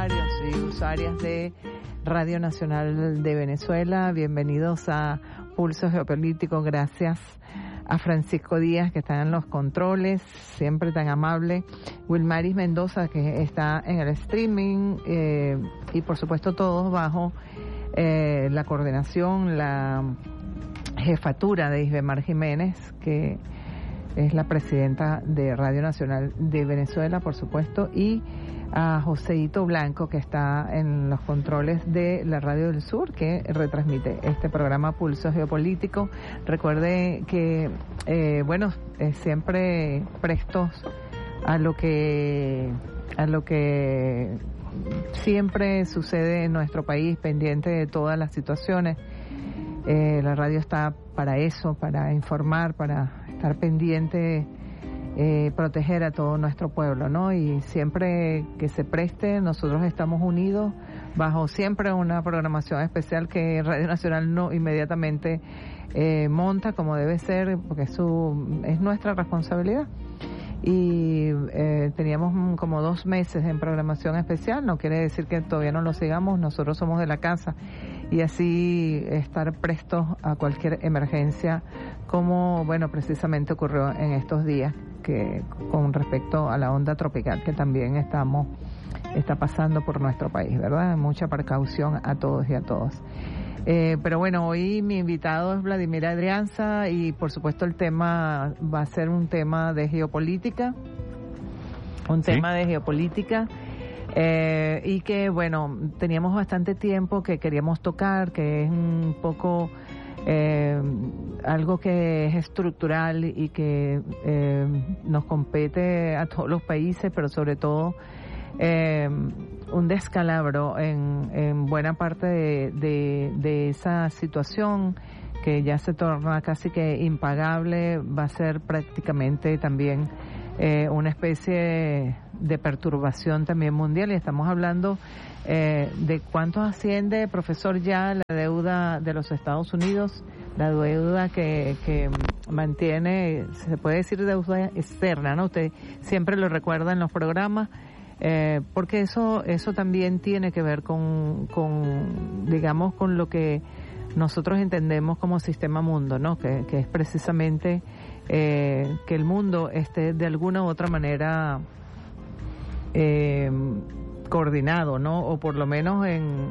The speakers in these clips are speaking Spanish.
usuarios y usuarias de Radio Nacional de Venezuela. Bienvenidos a Pulso Geopolítico. Gracias a Francisco Díaz, que está en los controles, siempre tan amable. Wilmaris Mendoza, que está en el streaming. Y por supuesto todos bajo la coordinación, la jefatura de Isbemar Jiménez, que es la presidenta de Radio Nacional de Venezuela, por supuesto, y a Joseito Blanco, que está en los controles de la Radio del Sur, que retransmite este programa Pulso Geopolítico. Recuerde que, siempre prestos a lo que siempre sucede en nuestro país, pendiente de todas las situaciones. La radio está para eso, para informar, para estar pendiente, proteger a todo nuestro pueblo, ¿no? Y siempre que se preste, nosotros estamos unidos bajo siempre una programación especial que Radio Nacional no inmediatamente monta como debe ser, porque es nuestra responsabilidad. Y teníamos como 2 meses en programación especial, no quiere decir que todavía no lo sigamos, nosotros somos de la casa, y así estar prestos a cualquier emergencia, como precisamente ocurrió en estos días, que con respecto a la onda tropical que también está pasando por nuestro país, ¿verdad? Mucha precaución a todos y a todas. Pero hoy mi invitado es Vladimir Adrianza y por supuesto el tema va a ser un tema de geopolítica, y que teníamos bastante tiempo que queríamos tocar, que es un poco algo que es estructural y que nos compete a todos los países, pero sobre todo un descalabro en buena parte de esa situación que ya se torna casi que impagable. Va a ser prácticamente también una especie de perturbación también mundial, y estamos hablando de cuánto asciende, profesor, ya la deuda de los Estados Unidos, la deuda que mantiene, se puede decir deuda externa, ¿no? Usted siempre lo recuerda en los programas, porque eso también tiene que ver con lo que nosotros entendemos como sistema mundo, ¿no? Que es precisamente que el mundo esté de alguna u otra manera coordinado, ¿no? O por lo menos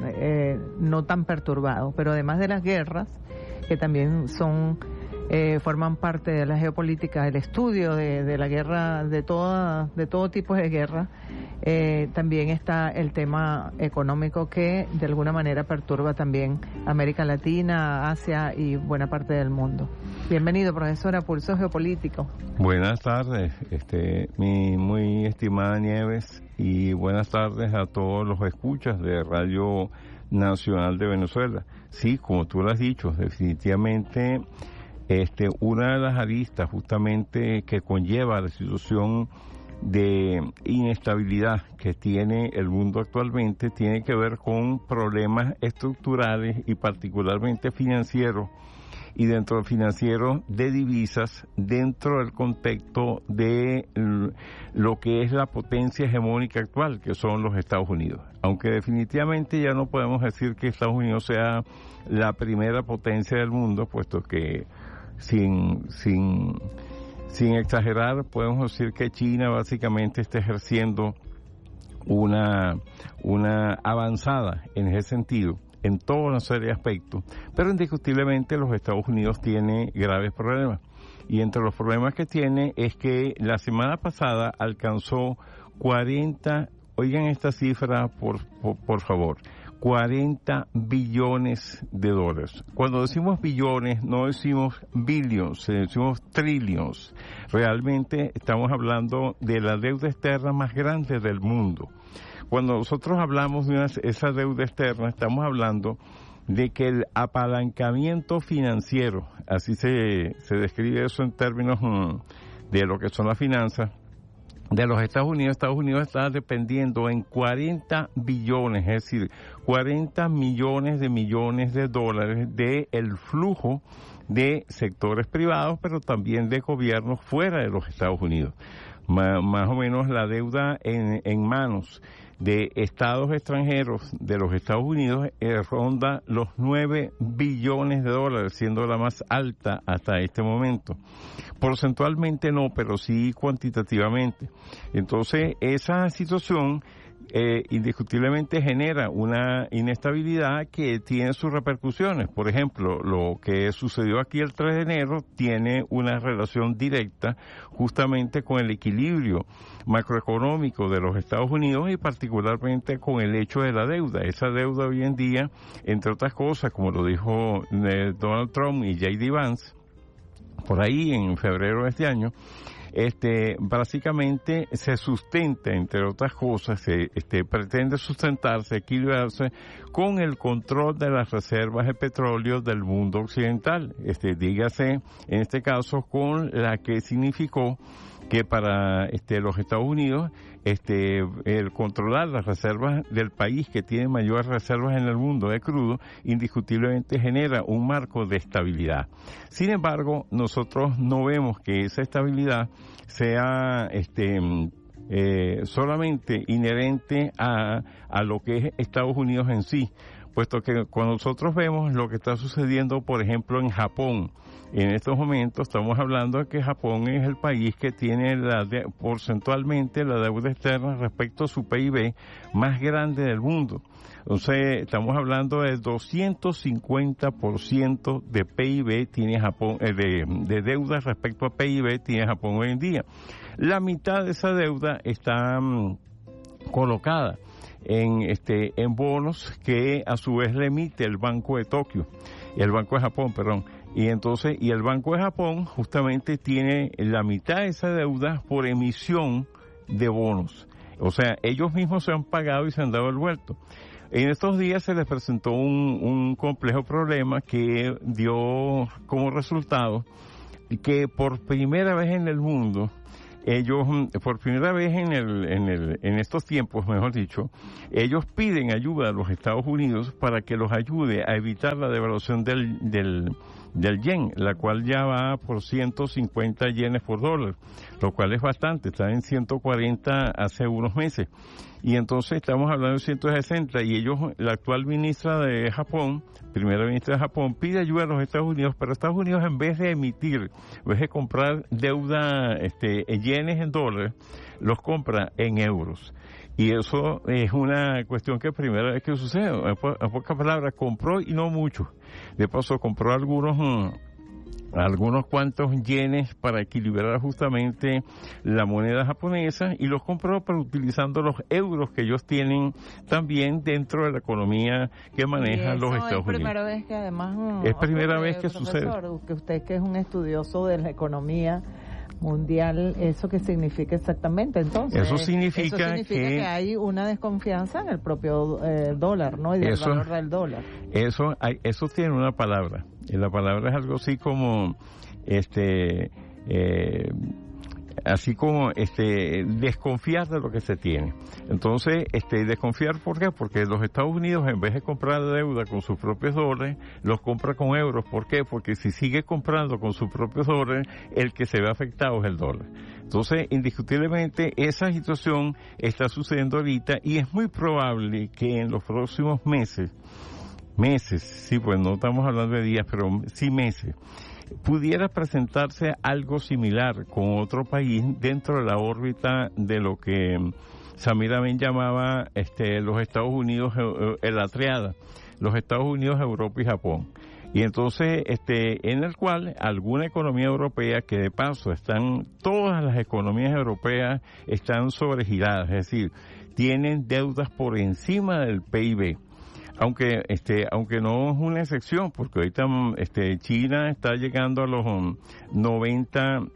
no tan perturbado. Pero además de las guerras, que también forman parte de la geopolítica, el estudio de la guerra, de todo tipo de guerra, también está el tema económico que de alguna manera perturba también América Latina, Asia y buena parte del mundo. Bienvenido, profesor, a Pulso Geopolítico. Buenas tardes, mi muy estimada Nieves, y buenas tardes a todos los escuchas de Radio Nacional de Venezuela. Sí, como tú lo has dicho, definitivamente una de las aristas justamente que conlleva la situación de inestabilidad que tiene el mundo actualmente tiene que ver con problemas estructurales y particularmente financieros, y dentro del financiero de divisas, dentro del contexto de lo que es la potencia hegemónica actual, que son los Estados Unidos. Aunque definitivamente ya no podemos decir que Estados Unidos sea la primera potencia del mundo, puesto que sin exagerar podemos decir que China básicamente está ejerciendo una avanzada en ese sentido, en toda una serie de aspectos, pero indiscutiblemente los Estados Unidos tiene graves problemas, y entre los problemas que tiene es que la semana pasada alcanzó 40, oigan esta cifra por favor, 40 billones de dólares. Cuando decimos billones no decimos billions, decimos trillions. Realmente estamos hablando de la deuda externa más grande del mundo. Cuando nosotros hablamos de esa deuda externa, estamos hablando de que el apalancamiento financiero, así se describe eso en términos de lo que son las finanzas, de los Estados Unidos está dependiendo en 40 billones, es decir, 40 millones de dólares del flujo de sectores privados, pero también de gobiernos fuera de los Estados Unidos. Más o menos la deuda en manos de estados extranjeros de los Estados Unidos ronda los 9 billones de dólares, siendo la más alta hasta este momento. Porcentualmente no, pero sí cuantitativamente. Entonces, esa situación indiscutiblemente genera una inestabilidad que tiene sus repercusiones. Por ejemplo, lo que sucedió aquí el 3 de enero tiene una relación directa justamente con el equilibrio macroeconómico de los Estados Unidos y particularmente con el hecho de la deuda. Esa deuda hoy en día, entre otras cosas, como lo dijo Donald Trump y J.D. Vance, por ahí en febrero de este año, básicamente se sustenta, entre otras cosas, pretende sustentarse, equilibrarse con el control de las reservas de petróleo del mundo occidental. Dígase, en este caso, con la que significó que para los Estados Unidos el controlar las reservas del país que tiene mayores reservas en el mundo de crudo indiscutiblemente genera un marco de estabilidad. Sin embargo, nosotros no vemos que esa estabilidad sea solamente inherente a lo que es Estados Unidos en sí, puesto que cuando nosotros vemos lo que está sucediendo, por ejemplo, en Japón, en estos momentos estamos hablando de que Japón es el país que tiene porcentualmente la deuda externa respecto a su PIB más grande del mundo. Entonces, estamos hablando de 250% de PIB tiene Japón, de deuda respecto a PIB tiene Japón hoy en día. La mitad de esa deuda está colocada en bonos que a su vez le emite el Banco de Japón, perdón. Y entonces, el Banco de Japón justamente tiene la mitad de esa deuda por emisión de bonos. O sea, ellos mismos se han pagado y se han dado el vuelto. En estos días se les presentó un complejo problema que dio como resultado que por primera vez en el mundo, ellos, por primera vez en estos tiempos, mejor dicho, ellos piden ayuda a los Estados Unidos para que los ayude a evitar la devaluación del yen, la cual ya va por 150 yenes por dólar, lo cual es bastante, está en 140 hace unos meses. Y entonces estamos hablando de 160 y ellos, la actual ministra de Japón, primera ministra de Japón, pide ayuda a los Estados Unidos, pero Estados Unidos en vez de emitir, en vez de comprar deuda, yenes en dólares, los compra en euros. Y eso es una cuestión que primera vez que sucede. En pocas palabras, compró y no mucho. De paso, compró algunos cuantos yenes para equilibrar justamente la moneda japonesa y los compró pero utilizando los euros que ellos tienen también dentro de la economía que manejan los Estados Unidos. Es primera vez que además... Es primera vez que sucede. Que usted que es un estudioso de la economía mundial, ¿eso qué significa exactamente entonces? Eso significa que hay una desconfianza en el propio dólar, ¿no? Y del valor del dólar. Eso tiene una palabra, y la palabra es algo así como desconfiar de lo que se tiene. Entonces, desconfiar, ¿por qué? Porque los Estados Unidos, en vez de comprar deuda con sus propios dólares, los compra con euros. ¿Por qué? Porque si sigue comprando con sus propios dólares, el que se ve afectado es el dólar. Entonces, indiscutiblemente, esa situación está sucediendo ahorita y es muy probable que en los próximos meses, sí, pues no estamos hablando de días, pero sí meses, pudiera presentarse algo similar con otro país dentro de la órbita de lo que Samir Amen llamaba los Estados Unidos, la triada, los Estados Unidos, Europa y Japón. Y entonces, en el cual alguna economía europea, que de paso todas las economías europeas están sobregiradas, es decir, tienen deudas por encima del PIB. Aunque no es una excepción, porque ahorita China está llegando a los 90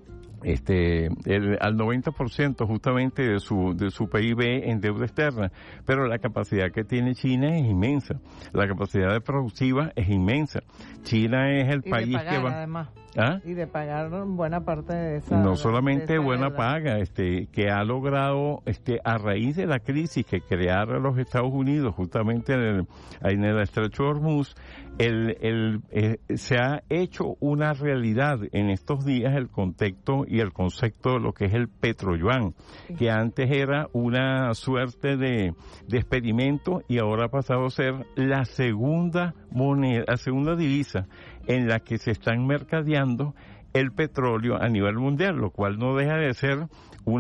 al 90% justamente de su PIB en deuda externa, pero la capacidad que tiene China es inmensa, la capacidad productiva es inmensa. China es el país que va además. ¿Ah? Y de pagar buena parte de esa. No solamente buena deuda. paga, que ha logrado, a raíz de la crisis que crearon los Estados Unidos, justamente en el estrecho de Hormuz, se ha hecho una realidad en estos días el contexto y el concepto de lo que es el petroyuan, que antes era una suerte de experimento y ahora ha pasado a ser la segunda moneda, la segunda divisa en la que se están mercadeando el petróleo a nivel mundial, lo cual no deja de ser un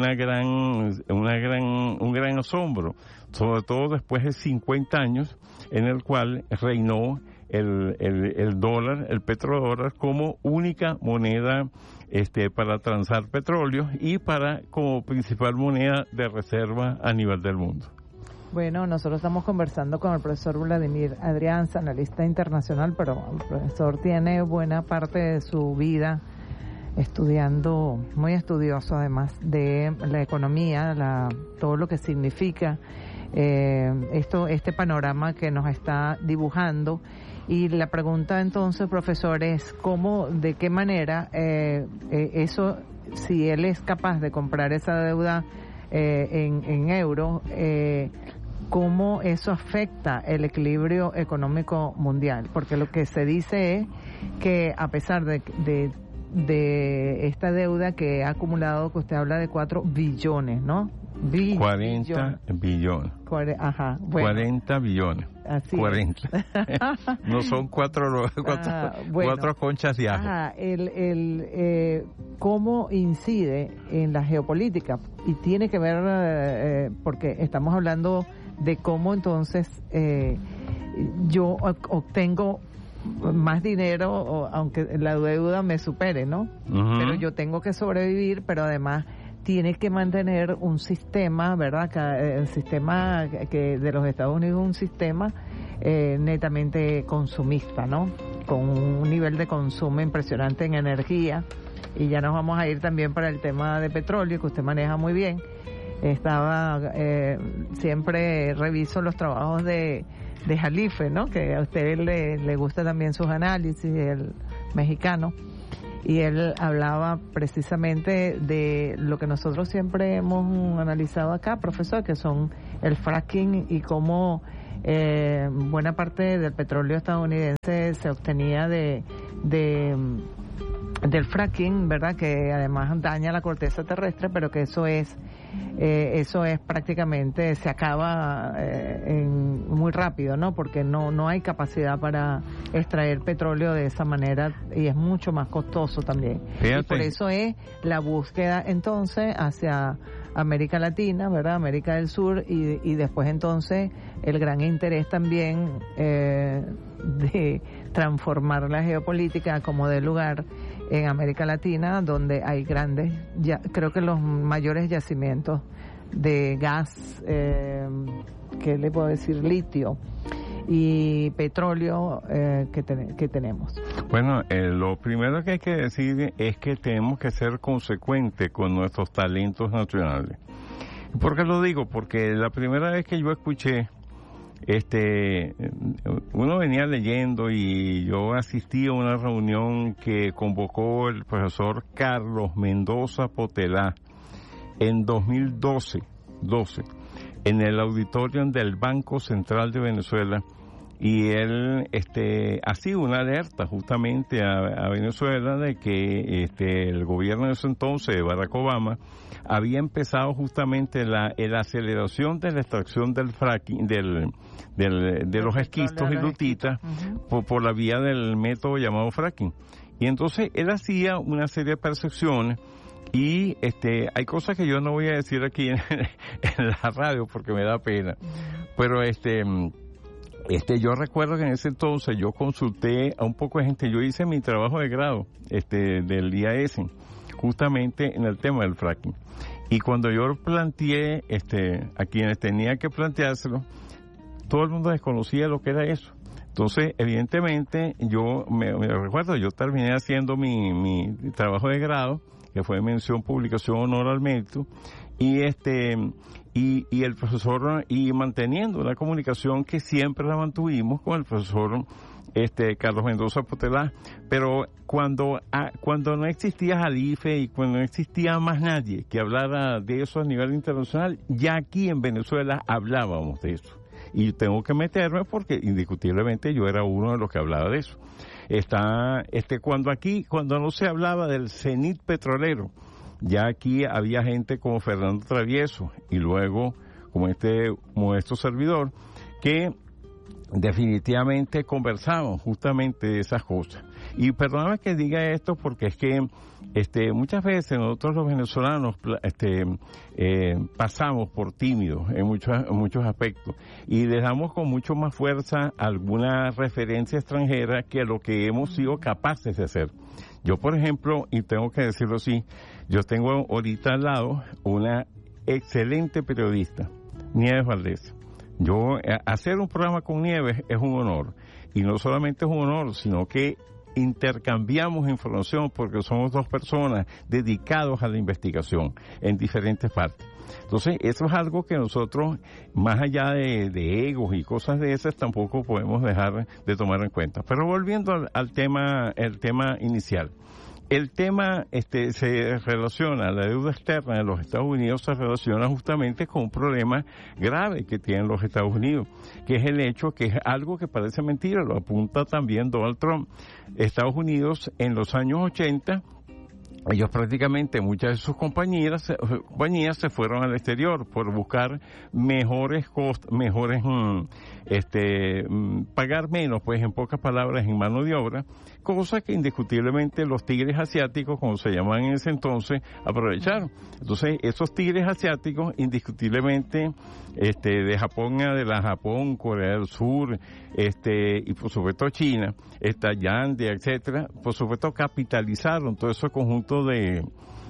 gran asombro, sobre todo después de 50 años en el cual reinó el dólar, el petrodólar, como única moneda para transar petróleo y como principal moneda de reserva a nivel del mundo. Bueno, nosotros estamos conversando con el profesor Vladimir Adrianza, analista internacional, pero el profesor tiene buena parte de su vida estudiando, muy estudioso además de la economía, todo lo que significa este panorama que nos está dibujando. Y la pregunta entonces, profesor, es de qué manera eso, si él es capaz de comprar esa deuda en euros, cómo eso afecta el equilibrio económico mundial, porque lo que se dice es que a pesar de esta deuda que ha acumulado, que usted habla de 4 billones, ¿no? 40 billones. Ajá, bueno. 40 billones. Así 40. No son cuatro conchas de ajo. Ajá, cómo incide en la geopolítica, y tiene que ver, porque estamos hablando de cómo entonces yo obtengo más dinero, aunque la deuda me supere, ¿no? Uh-huh. Pero yo tengo que sobrevivir, pero además tiene que mantener un sistema, ¿verdad? El sistema que de los Estados Unidos es un sistema netamente consumista, ¿no? Con un nivel de consumo impresionante en energía, y ya nos vamos a ir también para el tema de petróleo, que usted maneja muy bien. Siempre reviso los trabajos de Jalife, ¿no? Que a usted le gusta también sus análisis, el mexicano, y él hablaba precisamente de lo que nosotros siempre hemos analizado acá, profesor, que son el fracking y cómo buena parte del petróleo estadounidense se obtenía del fracking, ¿verdad? Que además daña la corteza terrestre, pero que eso es prácticamente, se acaba muy rápido, ¿no? Porque no hay capacidad para extraer petróleo de esa manera, y es mucho más costoso también. Fíjate. Y por eso es la búsqueda entonces hacia América Latina, ¿verdad? América del Sur, y después entonces el gran interés también de transformar la geopolítica como de lugar en América Latina, donde hay creo que los mayores yacimientos de gas, ¿qué le puedo decir? Litio y petróleo que tenemos. Bueno, lo primero que hay que decir es que tenemos que ser consecuentes con nuestros talentos nacionales. ¿Por qué lo digo? Porque la primera vez que yo escuché, uno venía leyendo y yo asistí a una reunión que convocó el profesor Carlos Mendoza Potelá en 2012, en el auditorium del Banco Central de Venezuela, y él hacía una alerta justamente a Venezuela de que el gobierno de ese entonces, de Barack Obama, había empezado justamente la aceleración de la extracción del fracking, de los esquistos y lutitas, uh-huh, por la vía del método llamado fracking. Y entonces él hacía una serie de percepciones, y hay cosas que yo no voy a decir aquí en la radio porque me da pena, pero yo recuerdo que en ese entonces yo consulté a un poco de gente. Yo hice mi trabajo de grado del IAS justamente en el tema del fracking, y cuando yo lo planteé a quienes tenía que planteárselo, todo el mundo desconocía lo que era eso. Entonces, evidentemente, yo me recuerdo, yo terminé haciendo mi trabajo de grado, que fue mención, publicación, honor al mérito, y el profesor, y manteniendo una comunicación que siempre la mantuvimos con el profesor Carlos Mendoza Potelá, pero cuando no existía Jalife y cuando no existía más nadie que hablara de eso a nivel internacional, ya aquí en Venezuela hablábamos de eso. Y tengo que meterme porque indiscutiblemente yo era uno de los que hablaba de eso. Cuando no se hablaba del cenit petrolero, Ya aquí había gente como Fernando Travieso y luego como este modesto servidor que definitivamente conversamos justamente de esas cosas. Y perdóname que diga esto porque es que muchas veces nosotros los venezolanos pasamos por tímidos en muchos aspectos y les damos con mucho más fuerza alguna referencia extranjera que lo que hemos sido capaces de hacer. Yo, por ejemplo, y tengo que decirlo así, yo tengo ahorita al lado una excelente periodista, Nieves Valdés. Hacer un programa con Nieves es un honor, y no solamente es un honor, sino que intercambiamos información porque somos dos personas dedicados a la investigación en diferentes partes. Entonces, eso es algo que nosotros, más allá de egos y cosas de esas, tampoco podemos dejar de tomar en cuenta. Pero volviendo al tema, el tema inicial. El tema se relaciona, la deuda externa de los Estados Unidos se relaciona justamente con un problema grave que tienen los Estados Unidos, que es el hecho que es algo que parece mentira, lo apunta también Donald Trump. Estados Unidos en los años 80, ellos prácticamente, muchas de sus compañías se fueron al exterior por buscar mejores costos, pagar menos, pues en pocas palabras, en mano de obra, cosa que indiscutiblemente los tigres asiáticos, como se llamaban en ese entonces, aprovecharon. Entonces, esos tigres asiáticos, indiscutiblemente, de Japón en adelante, Japón, Corea del Sur, y por supuesto China, Yandia, etcétera, por supuesto capitalizaron todo ese conjunto de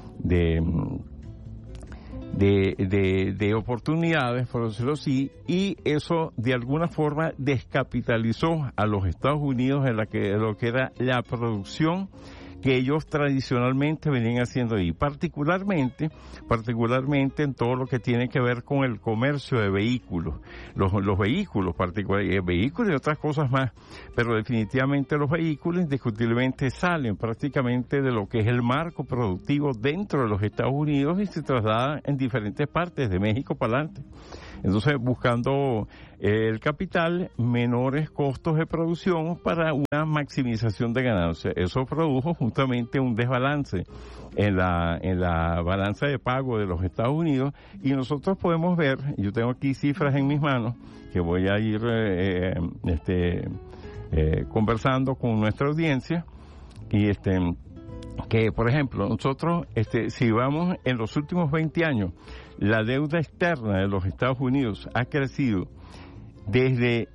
oportunidades, por decirlo así, y eso de alguna forma descapitalizó a los Estados Unidos en lo que era la producción que ellos tradicionalmente venían haciendo ahí, particularmente en todo lo que tiene que ver con el comercio de vehículos, los vehículos particulares, vehículos y otras cosas más, pero definitivamente los vehículos indiscutiblemente salen prácticamente de lo que es el marco productivo dentro de los Estados Unidos y se trasladan en diferentes partes de México para adelante. Entonces, buscando el capital, menores costos de producción para una maximización de ganancias. Eso produjo justamente un desbalance en la balanza de pago de los Estados Unidos y nosotros podemos ver, yo tengo aquí cifras en mis manos que voy a ir conversando con nuestra audiencia y que, por ejemplo, nosotros, si vamos en los últimos 20 años, la deuda externa de los Estados Unidos ha crecido desde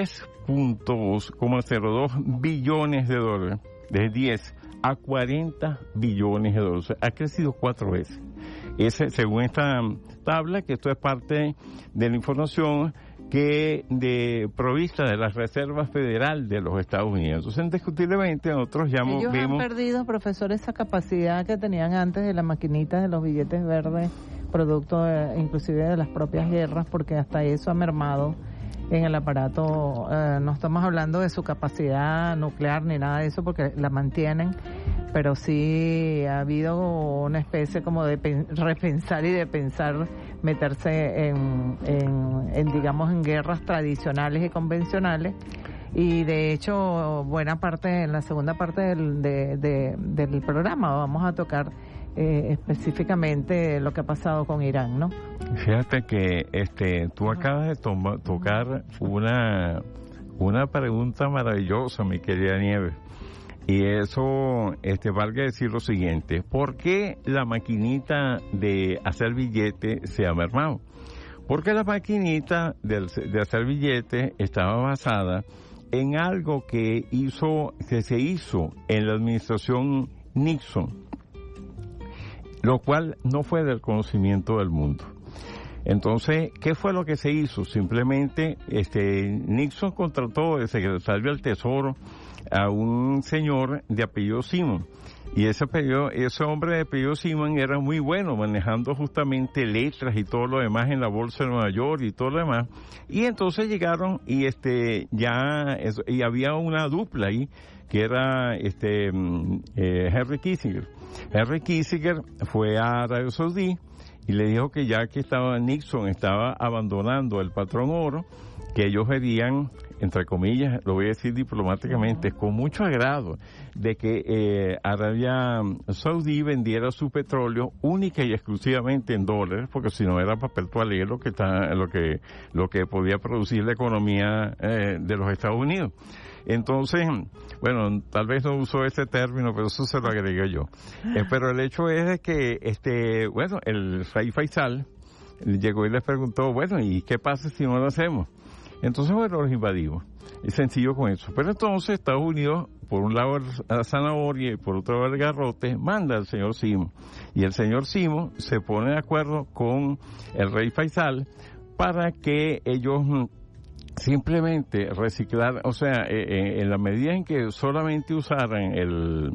10.02 billones de dólares, desde 10 a 40 billones de dólares. O sea, ha crecido 4 veces. Según esta tabla, que esto es parte de la información provista de la Reserva Federal de los Estados Unidos. Entonces, indiscutiblemente, nosotros ya ellos vemos... han perdido, profesor, esa capacidad que tenían antes de las maquinitas de los billetes verdes, producto inclusive de las propias guerras, porque hasta eso ha mermado en el aparato. No estamos hablando de su capacidad nuclear ni nada de eso, porque la mantienen, pero sí ha habido una especie como de repensar y de pensar meterse en digamos en guerras tradicionales y convencionales, y de hecho buena parte, en la segunda parte del programa vamos a tocar específicamente lo que ha pasado con Irán, ¿no? Fíjate que tú acabas de tocar una pregunta maravillosa, mi querida Nieves. Y eso, valga decir lo siguiente: ¿por qué la maquinita de hacer billete se ha mermado? Porque la maquinita de hacer billete estaba basada en algo que se hizo en la administración Nixon, lo cual no fue del conocimiento del mundo. Entonces, ¿qué fue lo que se hizo? Simplemente, Nixon contrató de secretario del Tesoro a un señor de apellido Simon, y ese hombre de apellido Simon era muy bueno manejando justamente letras y todo lo demás en la bolsa de Nueva York y todo lo demás, y entonces llegaron y y había una dupla ahí que era Henry Kissinger. Henry Kissinger fue a Arabia Saudí y le dijo que ya que Nixon estaba abandonando el patrón oro, que ellos verían, entre comillas, lo voy a decir diplomáticamente, con mucho agrado, de que Arabia Saudí vendiera su petróleo única y exclusivamente en dólares, porque si no era papel toalé lo que podía producir la economía de los Estados Unidos. Entonces, bueno, tal vez no usó ese término, pero eso se lo agregué yo. Pero el hecho es de que, el rey Faisal llegó y les preguntó, bueno, ¿y qué pasa si no lo hacemos? Entonces, bueno, los invadimos. Es sencillo con eso. Pero entonces Estados Unidos, por un lado la zanahoria y por otro lado el garrote, manda al señor Simo. Y el señor Simo se pone de acuerdo con el rey Faisal para que ellos simplemente reciclar, o sea, en la medida en que solamente usaran el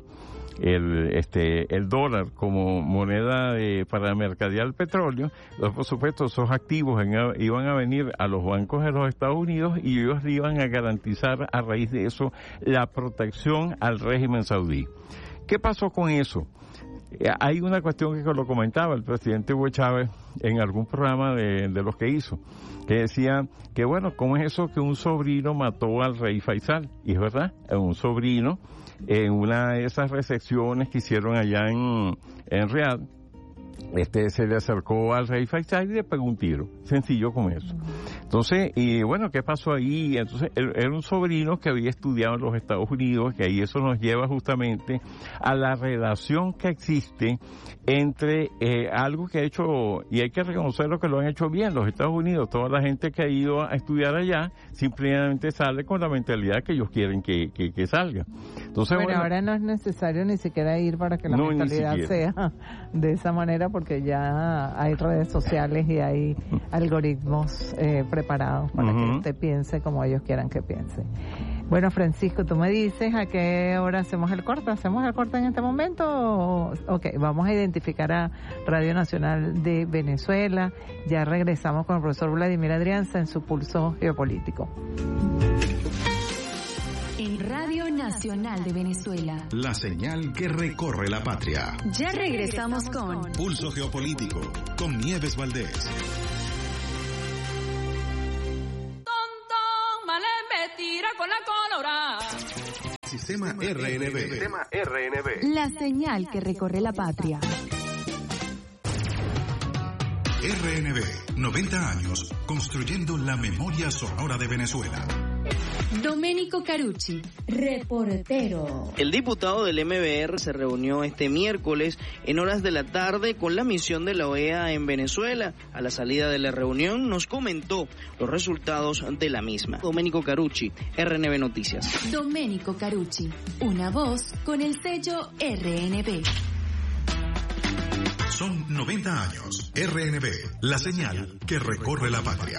dólar como moneda para mercadear el petróleo, por supuesto esos activos iban a venir a los bancos de los Estados Unidos y ellos le iban a garantizar a raíz de eso la protección al régimen saudí. ¿Qué pasó con eso? Hay una cuestión que lo comentaba el presidente Hugo Chávez en algún programa de los que hizo, que decía que bueno, ¿cómo es eso que un sobrino mató al rey Faisal? Y es verdad, un sobrino en una de esas recepciones que hicieron allá en Riad, se le acercó al rey Faisal y le pegó un tiro, sencillo como eso. Entonces, y bueno, ¿qué pasó ahí? Entonces, era un sobrino que había estudiado en los Estados Unidos, que ahí eso nos lleva justamente a la relación que existe entre algo que ha hecho, y hay que reconocer lo que lo han hecho bien, los Estados Unidos, toda la gente que ha ido a estudiar allá, simplemente sale con la mentalidad que ellos quieren que salga. Entonces, bueno, ahora no es necesario ni siquiera ir para que la mentalidad sea de esa manera, porque ya hay redes sociales y hay algoritmos preparados para que usted piense como ellos quieran que piense. Bueno, Francisco, tú me dices a qué hora hacemos el corte. ¿Hacemos el corte en este momento? Ok, vamos a identificar a Radio Nacional de Venezuela. Ya regresamos con el profesor Vladimir Adrianza en su pulso geopolítico. En Radio Nacional de Venezuela. La señal que recorre la patria. Ya regresamos con Pulso Geopolítico, con Nieves Valdés. Tira con la colorada. Sistema RNB. La señal que recorre la patria. RNB, 90 años, construyendo la memoria sonora de Venezuela. Domenico Carucci, reportero. El diputado del MBR se reunió este miércoles en horas de la tarde con la misión de la OEA en Venezuela. A la salida de la reunión nos comentó los resultados de la misma. Domenico Carucci, RNB Noticias. Domenico Carucci, una voz con el sello RNB. Son 90 años. RNB, la señal que recorre la patria.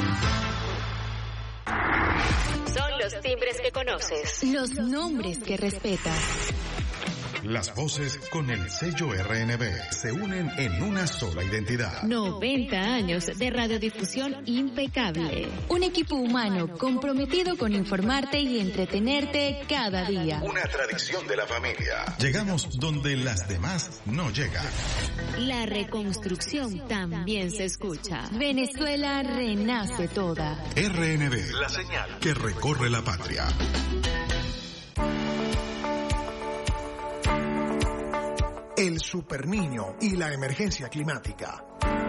Son los timbres que conoces. Los nombres que respetas. Las voces con el sello RNB se unen en una sola identidad. 90 años de radiodifusión impecable. Un equipo humano comprometido con informarte y entretenerte cada día. Una tradición de la familia. Llegamos donde las demás no llegan. La reconstrucción también se escucha. Venezuela renace toda. RNB, la señal que recorre la patria. El superniño y la emergencia climática.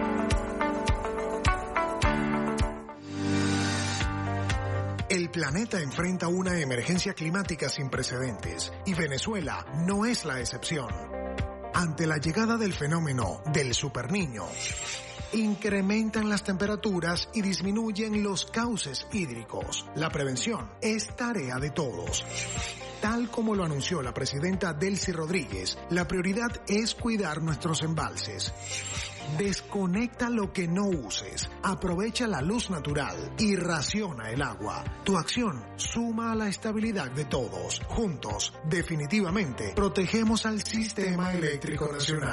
El planeta enfrenta una emergencia climática sin precedentes y Venezuela no es la excepción. Ante la llegada del fenómeno del superniño, incrementan las temperaturas y disminuyen los cauces hídricos. La prevención es tarea de todos. Tal como lo anunció la presidenta Delcy Rodríguez, la prioridad es cuidar nuestros embalses. Desconecta lo que no uses, aprovecha la luz natural y raciona el agua. Tu acción suma a la estabilidad de todos. Juntos, definitivamente, protegemos al sistema eléctrico nacional.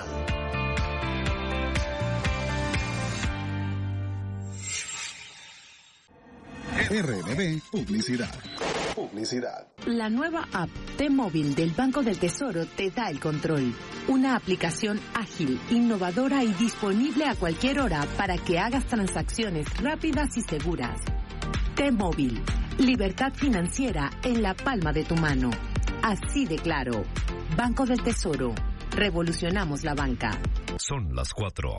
RNB Publicidad. Publicidad. La nueva app T-Móvil del Banco del Tesoro te da el control. Una aplicación ágil, innovadora y disponible a cualquier hora para que hagas transacciones rápidas y seguras. T-Móvil, libertad financiera en la palma de tu mano. Así de claro. Banco del Tesoro. Revolucionamos la banca. Son las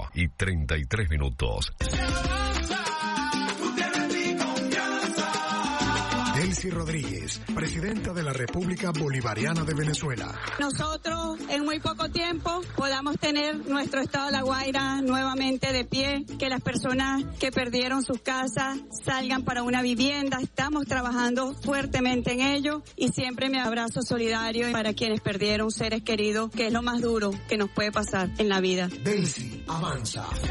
4:33. Delcy Rodríguez, presidenta de la República Bolivariana de Venezuela. Nosotros en muy poco tiempo podamos tener nuestro estado de La Guaira nuevamente de pie, que las personas que perdieron sus casas salgan para una vivienda. Estamos trabajando fuertemente en ello y siempre mi abrazo solidario para quienes perdieron seres queridos, que es lo más duro que nos puede pasar en la vida. Delcy avanza.